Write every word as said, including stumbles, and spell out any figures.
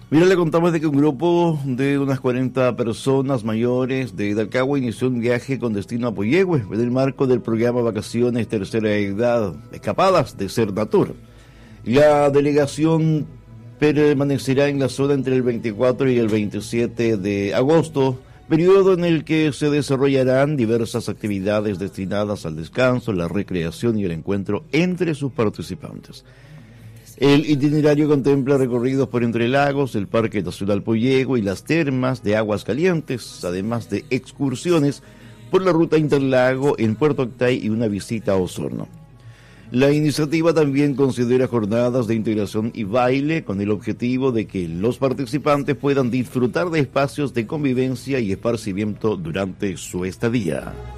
Mira, le contamos de que un grupo de unas cuarenta personas mayores de Dalcagua inició un viaje con destino a Puyehue en el marco del programa Vacaciones Tercera Edad, Escapadas de Cernatur. La delegación permanecerá en la zona entre el veinticuatro y el veintisiete de agosto, periodo en el que se desarrollarán diversas actividades destinadas al descanso, la recreación y el encuentro entre sus participantes. El itinerario contempla recorridos por Entre Lagos, el Parque Nacional Puyehue y las termas de Aguas Calientes, además de excursiones por la ruta Interlago en Puerto Octay y una visita a Osorno. La iniciativa también considera jornadas de integración y baile con el objetivo de que los participantes puedan disfrutar de espacios de convivencia y esparcimiento durante su estadía.